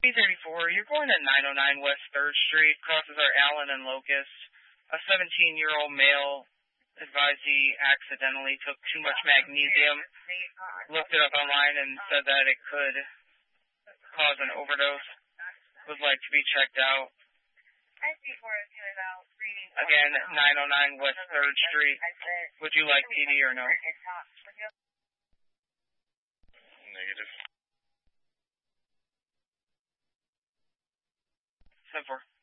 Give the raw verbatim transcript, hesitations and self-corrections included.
three thirty-four, you're going to nine oh nine West third Street, crosses our Allen and Locust. A seventeen-year-old male advised he accidentally took too much magnesium, looked it up online and said that it could cause an overdose, would like to be checked out. Again, nine oh nine West third Street. Would you like P D or no? Negative. ten four.